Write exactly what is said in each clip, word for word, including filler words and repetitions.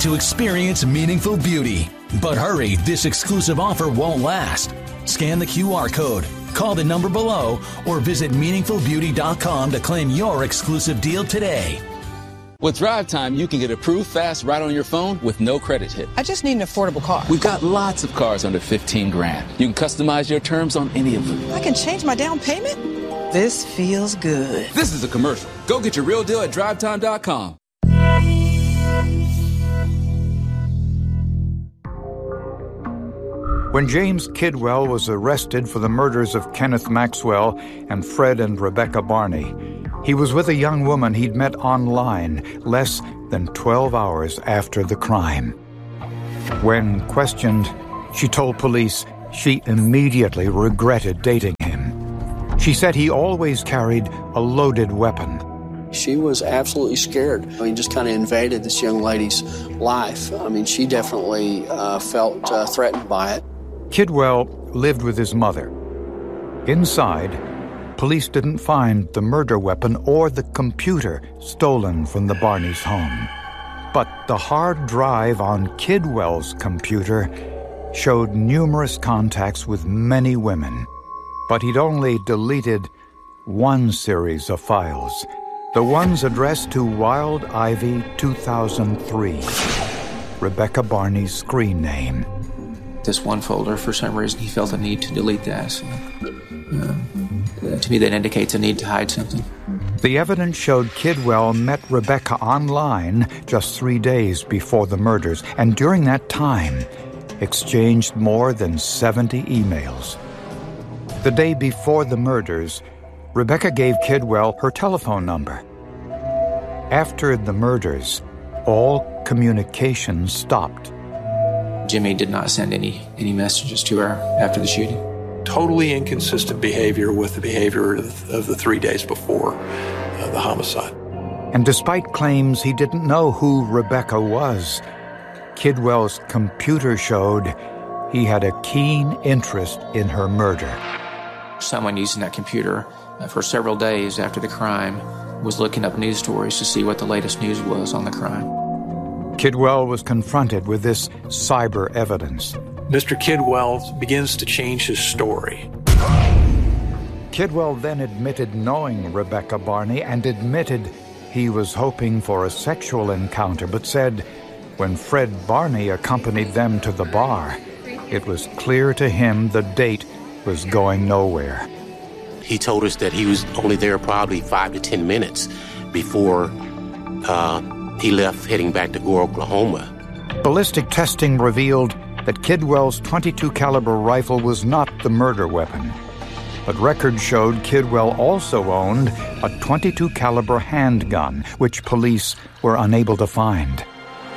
to experience meaningful beauty. But hurry, this exclusive offer won't last. Scan the Q R code, call the number below, or visit meaningful beauty dot com to claim your exclusive deal today. With Drive Time, you can get approved fast right on your phone with no credit hit. I just need an affordable car. We've got lots of cars under fifteen grand. You can customize your terms on any of them. I can change my down payment? This feels good. This is a commercial. Go get your real deal at drive time dot com. When James Kidwell was arrested for the murders of Kenneth Maxwell and Fred and Rebecca Barney, he was with a young woman he'd met online less than twelve hours after the crime. When questioned, she told police she immediately regretted dating him. She said he always carried a loaded weapon. She was absolutely scared. He just kind of invaded this young lady's life. I mean, she definitely uh, felt uh, threatened by it. Kidwell lived with his mother. Inside, police didn't find the murder weapon or the computer stolen from the Barneys' home. But the hard drive on Kidwell's computer showed numerous contacts with many women. But he'd only deleted one series of files, the ones addressed to Wild Ivy two thousand three, Rebecca Barney's screen name. This one folder, for some reason, he felt a need to delete that. So, uh, to me, that indicates a need to hide something. The evidence showed Kidwell met Rebecca online just three days before the murders, and during that time, exchanged more than seventy emails. The day before the murders, Rebecca gave Kidwell her telephone number. After the murders, all communication stopped. Jimmy did not send any, any messages to her after the shooting. Totally inconsistent behavior with the behavior of, of the three days before uh, the homicide. And despite claims he didn't know who Rebecca was, Kidwell's computer showed he had a keen interest in her murder. Someone using that computer uh, for several days after the crime was looking up news stories to see what the latest news was on the crime. Kidwell was confronted with this cyber evidence. Mister Kidwell begins to change his story. Kidwell then admitted knowing Rebecca Barney and admitted he was hoping for a sexual encounter, but said when Fred Barney accompanied them to the bar, it was clear to him the date was going nowhere. He told us that he was only there probably five to ten minutes before uh, he left heading back to Gore, Oklahoma. Ballistic testing revealed that Kidwell's twenty-two caliber rifle was not the murder weapon. But records showed Kidwell also owned a twenty-two caliber handgun, which police were unable to find.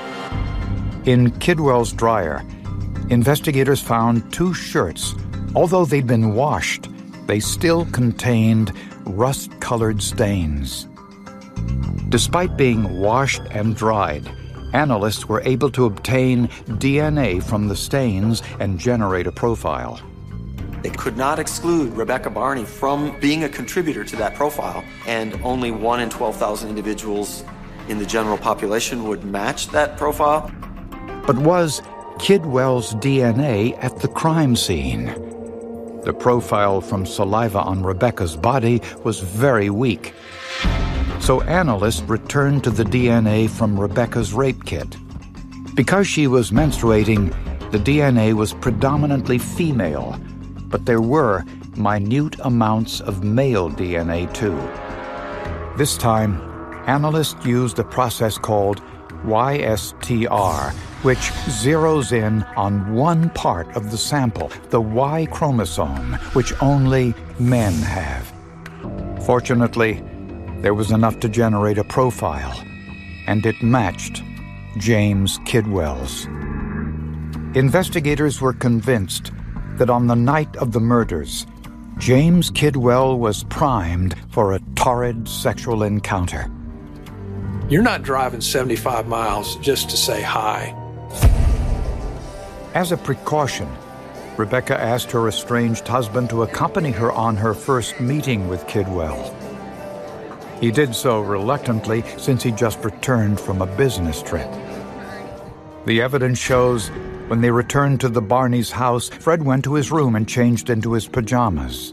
In Kidwell's dryer, investigators found two shirts. Although they'd been washed, they still contained rust-colored stains. Despite being washed and dried, analysts were able to obtain D N A from the stains and generate a profile. They could not exclude Rebecca Barney from being a contributor to that profile, and only one in twelve thousand individuals in the general population would match that profile. But was Kidwell's D N A at the crime scene? The profile from saliva on Rebecca's body was very weak. So analysts returned to the D N A from Rebecca's rape kit. Because she was menstruating, the D N A was predominantly female, but there were minute amounts of male D N A too. This time, analysts used a process called Y S T R, which zeroes in on one part of the sample, the Y chromosome, which only men have. Fortunately, there was enough to generate a profile, and it matched James Kidwell's. Investigators were convinced that on the night of the murders, James Kidwell was primed for a torrid sexual encounter. You're not driving seventy-five miles just to say hi. As a precaution, Rebecca asked her estranged husband to accompany her on her first meeting with Kidwell. He did so reluctantly since he just returned from a business trip. The evidence shows when they returned to the Barneys' house, Fred went to his room and changed into his pajamas.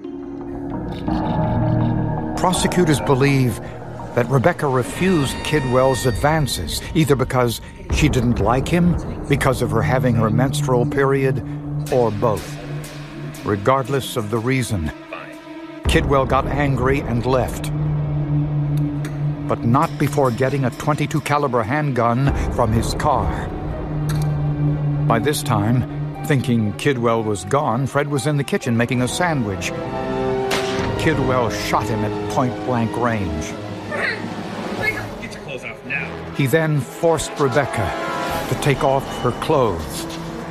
Prosecutors believe that Rebecca refused Kidwell's advances, either because she didn't like him, because of her having her menstrual period, or both. Regardless of the reason, Kidwell got angry and left. But not before getting a twenty-two caliber handgun from his car. By this time, thinking Kidwell was gone, Fred was in the kitchen making a sandwich. Kidwell shot him at point-blank range. Get your clothes off now. He then forced Rebecca to take off her clothes,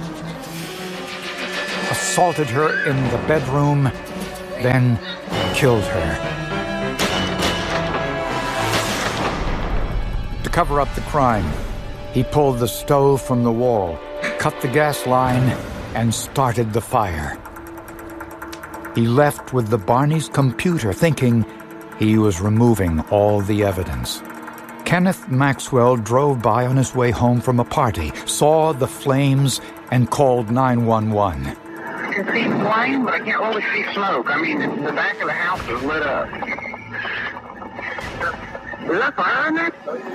assaulted her in the bedroom, then killed her. To cover up the crime, he pulled the stove from the wall, cut the gas line, and started the fire. He left with the Barneys' computer, thinking he was removing all the evidence. Kenneth Maxwell drove by on his way home from a party, saw the flames, and called nine one one. I can see flame, but I can't really see smoke. I mean, the back of the house is lit up. Is that fire in there?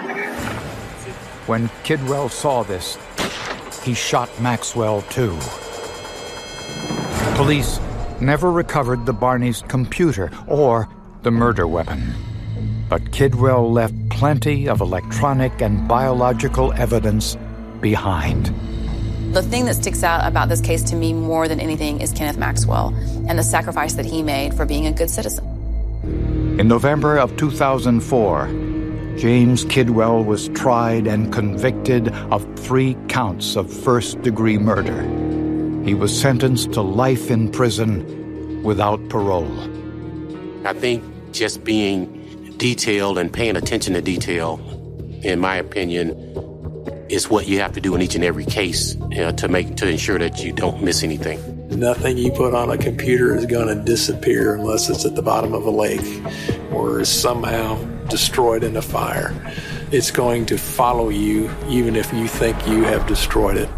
When Kidwell saw this, he shot Maxwell too. Police never recovered the Barneys' computer or the murder weapon. But Kidwell left plenty of electronic and biological evidence behind. The thing that sticks out about this case to me more than anything is Kenneth Maxwell and the sacrifice that he made for being a good citizen. In November of two thousand four, James Kidwell was tried and convicted of three counts of first-degree murder. He was sentenced to life in prison without parole. I think just being detailed and paying attention to detail, in my opinion, is what you have to do in each and every case, you know, to make to ensure that you don't miss anything. Nothing you put on a computer is going to disappear unless it's at the bottom of a lake or is somehow destroyed in a fire. It's going to follow you even if you think you have destroyed it.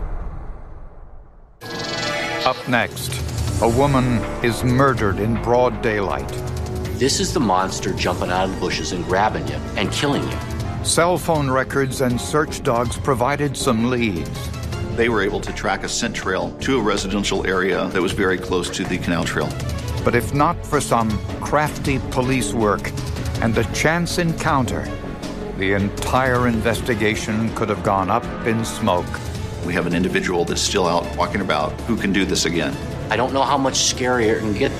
Up next, a woman is murdered in broad daylight. This is the monster jumping out of the bushes and grabbing you and killing you. Cell phone records and search dogs provided some leads. They were able to track a scent trail to a residential area that was very close to the canal trail. But if not for some crafty police work and a chance encounter, the entire investigation could have gone up in smoke. We have an individual that's still out walking about who can do this again. I don't know how much scarier it can get.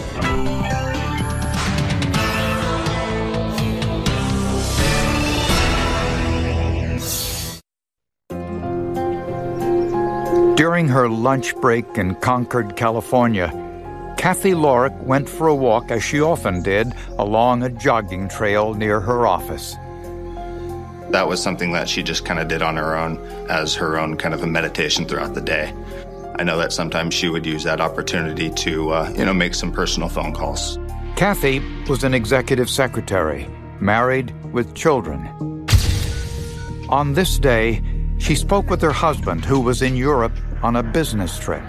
During her lunch break in Concord, California, Kathy Lorick went for a walk, as she often did, along a jogging trail near her office. That was something that she just kind of did on her own as her own kind of a meditation throughout the day. I know that sometimes she would use that opportunity to, uh, you know, make some personal phone calls. Kathy was an executive secretary, married with children. On this day, she spoke with her husband, who was in Europe on a business trip.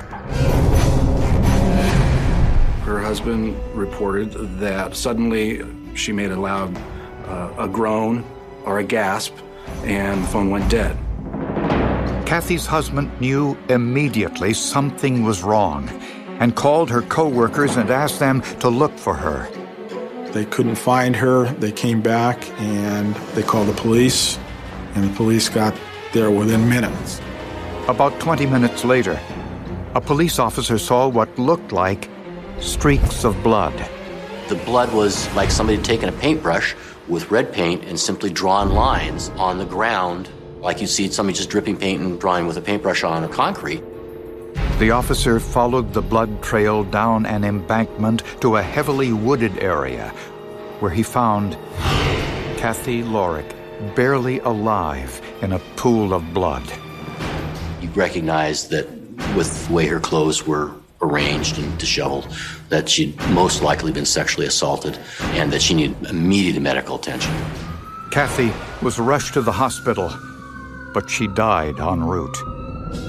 Her husband reported that suddenly she made a loud uh, a groan or a gasp, and the phone went dead. Kathy's husband knew immediately something was wrong and called her co-workers and asked them to look for her. They couldn't find her. They came back and they called the police, and the police got there within minutes. About twenty minutes later, a police officer saw what looked like streaks of blood. The blood was like somebody had taken a paintbrush with red paint and simply drawn lines on the ground, like you see somebody just dripping paint and drawing with a paintbrush on a concrete. The officer followed the blood trail down an embankment to a heavily wooded area, where he found Kathy Lorick barely alive in a pool of blood. You recognize that with the way her clothes were arranged and disheveled, that she'd most likely been sexually assaulted and that she needed immediate medical attention. Kathy was rushed to the hospital, but she died en route.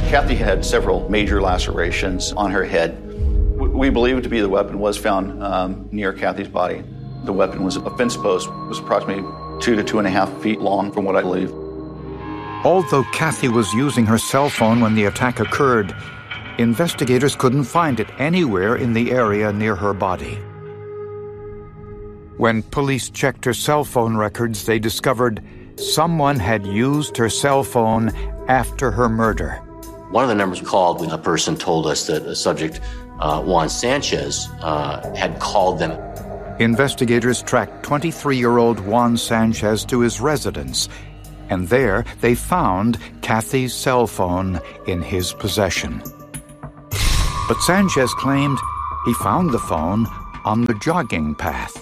Kathy had several major lacerations on her head. We believe it to be the weapon was found um, near Kathy's body. The weapon was a fence post, was approximately two to two and a half feet long from what I believe. Although Kathy was using her cell phone when the attack occurred, investigators couldn't find it anywhere in the area near her body. When police checked her cell phone records, they discovered someone had used her cell phone after her murder. One of the numbers called when a person told us that a subject, uh, Juan Sanchez, uh, had called them. Investigators tracked twenty-three-year-old Juan Sanchez to his residence, and there they found Kathy's cell phone in his possession. But Sanchez claimed he found the phone on the jogging path.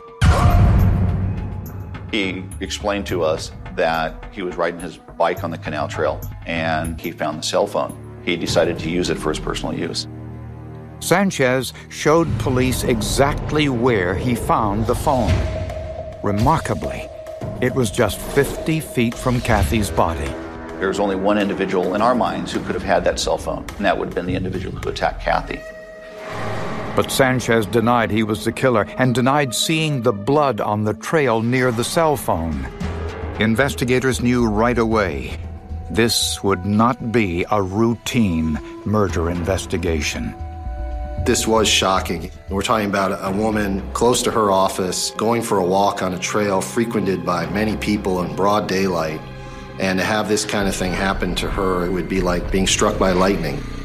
He explained to us that he was riding his bike on the canal trail and he found the cell phone. He decided to use it for his personal use. Sanchez showed police exactly where he found the phone. Remarkably, it was just fifty feet from Kathy's body. There was only one individual in our minds who could have had that cell phone, and that would have been the individual who attacked Kathy. But Sanchez denied he was the killer and denied seeing the blood on the trail near the cell phone. Investigators knew right away this would not be a routine murder investigation. This was shocking. We're talking about a woman close to her office, going for a walk on a trail frequented by many people in broad daylight, and to have this kind of thing happen to her, it would be like being struck by lightning.